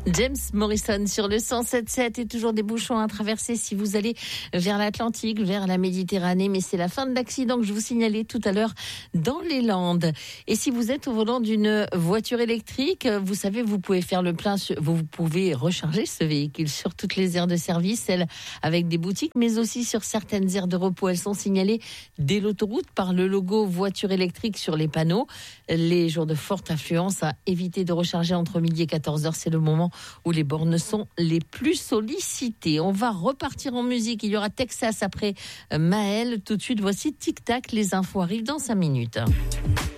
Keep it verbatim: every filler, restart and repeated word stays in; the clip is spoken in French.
James Morrison sur le cent sept sept et toujours des bouchons à traverser si vous allez vers l'Atlantique, vers la Méditerranée. Mais c'est la fin de l'accident que je vous signalais tout à l'heure dans les Landes. Et si vous êtes au volant d'une voiture électrique, vous savez, vous pouvez faire le plein, vous pouvez recharger ce véhicule sur toutes les aires de service, celles avec des boutiques, mais aussi sur certaines aires de repos. Elles sont signalées dès l'autoroute par le logo voiture électrique sur les panneaux. Les jours de forte affluence, à éviter de recharger entre midi et quatorze heures, c'est le moment où les bornes sont les plus sollicitées. On va repartir en musique. Il y aura Texas après Maël. Tout de suite, voici Tic Tac. Les infos arrivent dans cinq minutes.